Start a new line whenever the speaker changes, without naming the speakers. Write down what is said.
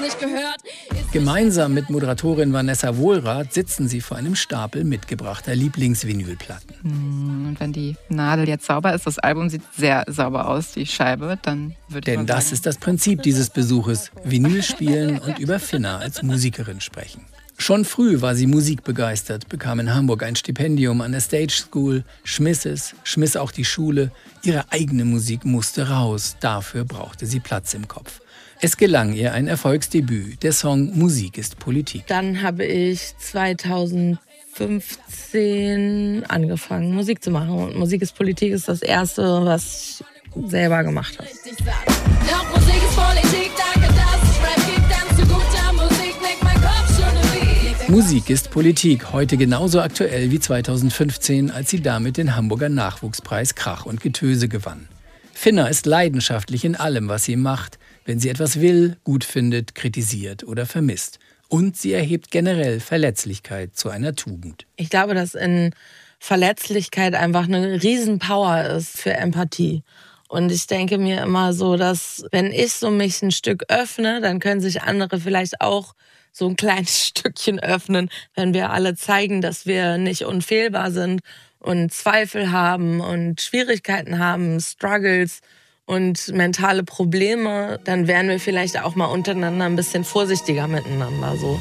nicht gehört.
Gemeinsam mit Moderatorin Vanessa Wohlrath sitzen sie vor einem Stapel mitgebrachter Lieblingsvinylplatten.
Und wenn die Nadel jetzt sauber ist, das Album sieht sehr sauber aus, die Scheibe, dann würde ich
Denn das ist das Prinzip dieses Besuches: Vinyl spielen und über Finna als Musikerin sprechen. Schon früh war sie musikbegeistert, bekam in Hamburg ein Stipendium an der Stage School, schmiss auch die Schule. Ihre eigene Musik musste raus, dafür brauchte sie Platz im Kopf. Es gelang ihr ein Erfolgsdebüt, der Song Musik ist Politik.
Dann habe ich 2015 angefangen, Musik zu machen. Und Musik ist Politik ist das Erste, was ich selber gemacht habe.
Doch Musik ist Politik, danke, dass es Rap gibt, denn zu guter Musik nickt mein Kopf schon im Beat.
Musik ist Politik, heute genauso aktuell wie 2015, als sie damit den Hamburger Nachwuchspreis Krach und Getöse gewann. Finna ist leidenschaftlich in allem, was sie macht, wenn sie etwas will, gut findet, kritisiert oder vermisst. Und sie erhebt generell Verletzlichkeit zu einer Tugend.
Ich glaube, dass in Verletzlichkeit einfach eine Riesenpower ist für Empathie. Und ich denke mir immer so, dass wenn ich so mich ein Stück öffne, dann können sich andere vielleicht auch so ein kleines Stückchen öffnen, wenn wir alle zeigen, dass wir nicht unfehlbar sind und Zweifel haben und Schwierigkeiten haben, Struggles und mentale Probleme, dann wären wir vielleicht auch mal untereinander ein bisschen vorsichtiger miteinander so.